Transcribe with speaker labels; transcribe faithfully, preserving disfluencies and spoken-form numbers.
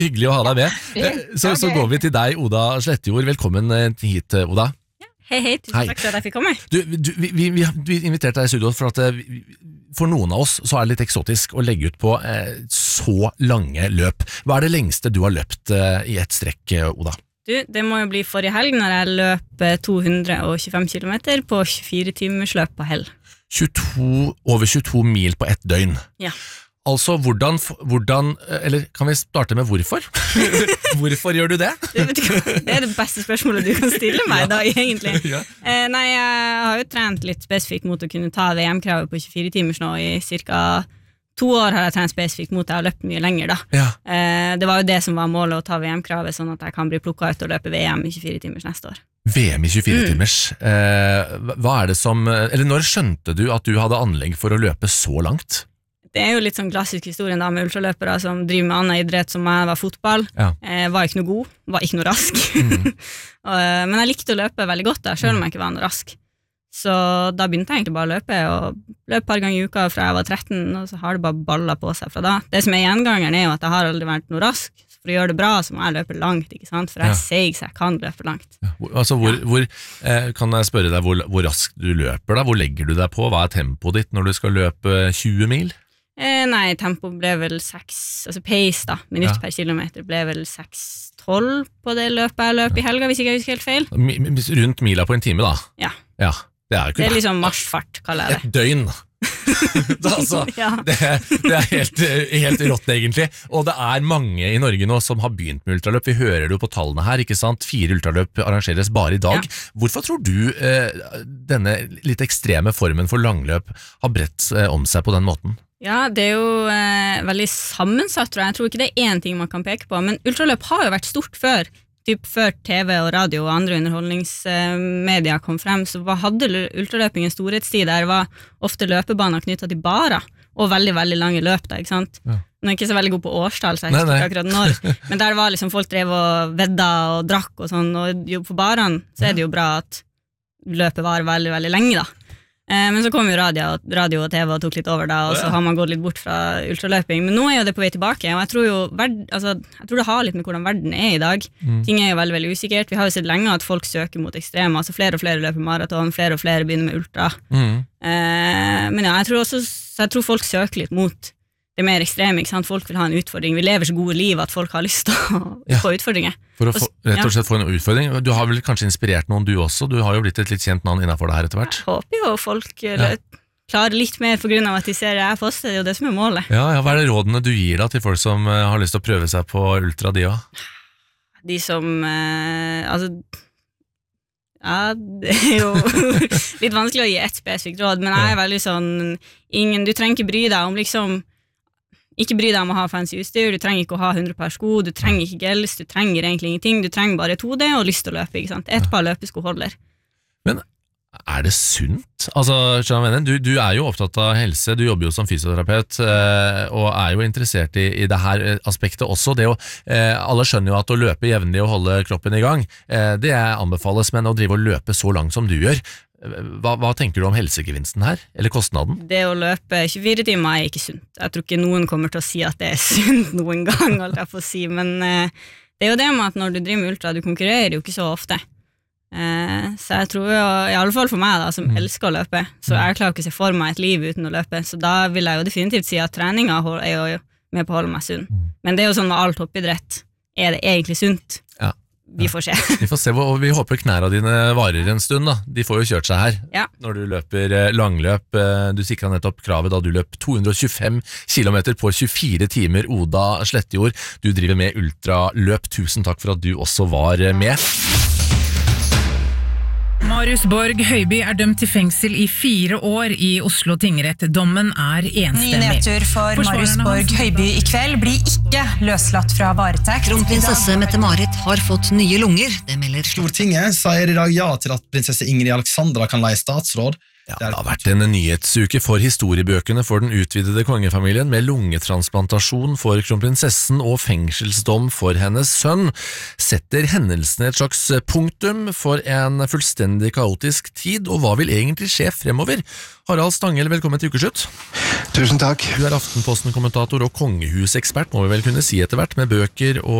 Speaker 1: Hyggelig å ha deg med. Så, så går vi til deg, Oda Slettjord. Velkommen hit, Oda.
Speaker 2: Hei, hei, tusen hei. Takk for at jeg fikk komme.
Speaker 1: Du, du, vi, vi, vi inviterte deg i studio for at vi, for noen av oss så er det litt eksotisk å legge ut på eh, så lange løp. Hva er det lengste du har løpt eh, i et strekk, Oda?
Speaker 2: Du, det må jo bli forrige helg når jeg løp to hundre og tjuefem kilometer på tjuefire timers løp på hell.
Speaker 1: tjueto, over tjueto mil på ett døgn.
Speaker 2: Ja.
Speaker 1: Altså, hvordan, hvordan, eller kan vi starte med hvorfor? Hvorfor gjør du det?
Speaker 2: Det, vet du, det er det beste spørsmålet du kan stille meg ja. da, egentlig. Ja. Eh, nei, jeg har jo trent litt spesifikt mot å kunne ta V M-kravet på tjuefire timers nå. I cirka to år har jeg trent spesifikt mot det, jeg har løpt mye lenger da. Ja. Eh, det var jo det som var målet, å ta V M-kravet, sånn at jeg kan bli plukket ut og løpe V M i tjuefire timers neste år.
Speaker 1: V M i tjuefire timers. Mm. Eh, hva er det som, eller når skjønte du at du hadde anlegg for å løpe så langt?
Speaker 2: Det er jo litt sånn klassisk historien da, med ultraløpere som driver med annen idrett som jeg var fotball. Ja. Eh, var ikke noe god, var ikke noe rask. Mm. og, men jeg likte å løpe veldig godt da, selv om jeg ikke var noe rask. Så da begynte jeg egentlig bare å løpe, og løp et par ganger i uka fra jeg var tretten, og så har det bare ballet på seg fra da. Det som er gjengangeren er jo at jeg har aldri vært noe rask, så for å gjøre det bra så må jeg løpe langt, ikke sant? For jeg ja. seig så jeg kan løpe langt. Ja.
Speaker 1: Altså, hvor, ja. hvor, eh, kan jeg spørre deg hvor, hvor raskt du løper da? Hvor legger du deg på? Hva er tempoet ditt når du skal løpe tjue mil?
Speaker 2: Eh, nei, tempo ble vel seks, altså pace da, minutt ja. per kilometer ble vel seks tolv på det løpet jeg løp i helga, hvis ikke jeg husker helt feil. Rundt mila på en time da? Ja.
Speaker 1: Ja. Det er,
Speaker 2: det er liksom marsjfart, kaller jeg det.
Speaker 1: Et døgn. det, altså, ja. det, det er helt, helt rått egentlig. Og det er mange i Norge nå som har begynt med ultraløp. Vi hører det jo på tallene her, ikke sant? Fire ultraløp arrangeres bare i dag. Ja. Hvorfor tror du eh, denne litt ekstreme formen for langløp har bredt eh, om seg på den måten?
Speaker 2: Ja, det er jo eh, veldig sammensatt, tror jeg. Jeg tror ikke det er én ting man kan peke på, men ultraløp har jo vært stort før. Typ før T V og radio og andre underholdningsmedia kom frem, så hadde ultraløping en storhetstid der var ofte løpebaner knyttet til barer, og veldig, veldig lange løp da, ikke sant? Ja. Nå er jeg ikke så veldig god på årstall, så jeg husker ikke akkurat når, men der var liksom folk drev og vedda og drakk og sånn, og jo på barene så er det jo bra at løpet var veldig, veldig lenge da. Men så kom jo radio, radio og T V og tok litt over da, og så har man gått litt bort fra ultraløping. Men nå er jo det på vei tilbake, og jeg tror jo verd, altså, jeg tror det har litt med hvordan verden er i dag. Mm. Ting er jo veldig, veldig usikkert. Vi har jo sett lenge at folk søker mot ekstreme, altså flere og flere løper maraton, flere og flere begynner med ultra. Mm. Eh, men ja, jeg tror også, jeg tror folk søker litt mot det mer ekstreme, ikke sant? Folk vil ha en utfordring. Vi lever så gode liv at folk har lyst til å ja. få utfordringer.
Speaker 1: For å få, rett og slett få en utfordring. Du har vel kanskje inspirert noen du også? Du har jo blitt et litt kjent navn innenfor det her etter hvert.
Speaker 2: Jeg håper jo folk ja. klarer litt mer på grunn av at de ser det jeg poster, det er jo det som er målet.
Speaker 1: Ja, ja, hva er det rådene du gir da til folk som uh, har lyst til å prøve seg på ultra de også?
Speaker 2: De som, uh, altså... Ja, det er jo litt vanskelig å gi et spesifikt råd, men jeg er veldig sånn, ingen, du trenger ikke bry deg om liksom, ikke bry deg om å ha fancy utstyr, du trenger ikke å ha hundre par sko, du trenger ikke gels, du trenger egentlig ingenting, du trenger bare to D og lyst til å løpe, ikke sant? Et par løpesko holder.
Speaker 1: Men er det sunt? Altså, skjønner du, du er jo opptatt av helse, du jobber jo som fysioterapeut, og er jo interessert i, i det her aspektet også. Det å, alle skjønner jo at å løpe jevnlig og holde kroppen i gang, det anbefales, men å drive og løpe så langt som du gjør, Hva, hva tenker du om helsegevinsten her, eller kostnaden?
Speaker 2: Det å løpe tjuefire timer er ikke sunt. Jeg tror ikke noen kommer til å si at det er sunt noen gang, alt jeg får si, men eh, det er jo det med at når du driver med ultra, du konkurrerer jo ikke så ofte. Eh, så jeg tror jo, i alle fall for meg da, som mm. elsker å løpe, så jeg klarer ikke å se for meg et liv uten å løpe, så da vil jeg jo definitivt si at treninga er jo med på å holde meg sunn. Mm. Men det er jo sånn med all toppidrett, er det egentlig sunt? Ja. Vi får se.
Speaker 1: Vi får se, og vi håper knæra dine varer en stund da. De får jo kjørt seg her
Speaker 2: ja.
Speaker 1: Når du løper langløp. Du sikret nettopp kravet da du løp to hundre og tjuefem kilometer på tjuefire timer. Oda Slettjord, du driver med ultraløp. Tusen takk for at du også var med.
Speaker 3: Marius Borg Høiby er dømt til fengsel i fire år i Oslo tingrett. Dommen er enstemmig.
Speaker 4: Ny nedtur for Marius Borg Høiby i kveld blir ikke løslatt fra varetekt.
Speaker 5: Kronprinsesse Mette-Marit har fått nye lunger, det melder
Speaker 6: Stortinget sier i dag ja til at prinsesse Ingrid Alexandra kan leie statsråd.
Speaker 1: Ja, det har vært en nyhetsuke for historiebøkene for den utvidede kongefamilien, med lungetransplantasjon for kronprinsessen og fengselsdom for hennes sønn. Setter hendelsene et slags punktum for en fullstendig kaotisk tid, og hva vil egentlig skje fremover? Harald Stangel, velkommen til Ukeslutt.
Speaker 6: Tusen takk.
Speaker 1: Du er Aftenposten-kommentator og kongehusekspert, må vi vel kunne si etter hvert, med bøker og